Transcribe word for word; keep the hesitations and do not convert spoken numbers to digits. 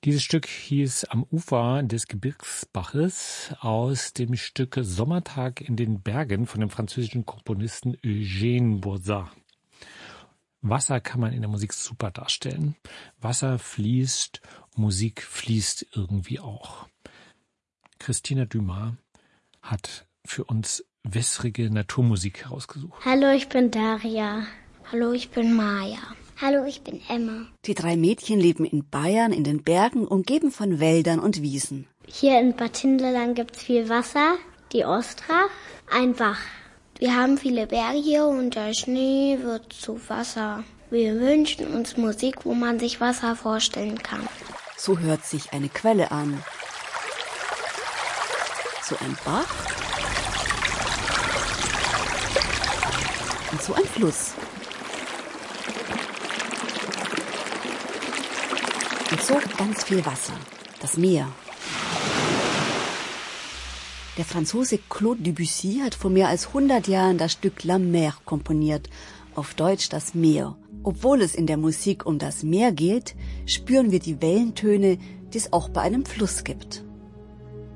Dieses Stück hieß Am Ufer des Gebirgsbaches aus dem Stück Sommertag in den Bergen von dem französischen Komponisten Eugène Bourgeat. Wasser kann man in der Musik super darstellen. Wasser fließt, Musik fließt irgendwie auch. Christina Dumas hat für uns wässrige Naturmusik herausgesucht. Hallo, ich bin Daria. Hallo, ich bin Maja. Hallo, ich bin Emma. Die drei Mädchen leben in Bayern in den Bergen, umgeben von Wäldern und Wiesen. Hier in Bad Hindelang gibt's viel Wasser, die Ostrach, ein Bach. Wir haben viele Berge hier und der Schnee wird zu Wasser. Wir wünschen uns Musik, wo man sich Wasser vorstellen kann. So hört sich eine Quelle an. So ein Bach. Und so ein Fluss. Und so ganz viel Wasser, das Meer. Der Franzose Claude Debussy hat vor mehr als hundert Jahren das Stück La Mer komponiert, auf Deutsch das Meer. Obwohl es in der Musik um das Meer geht, spüren wir die Wellentöne, die es auch bei einem Fluss gibt.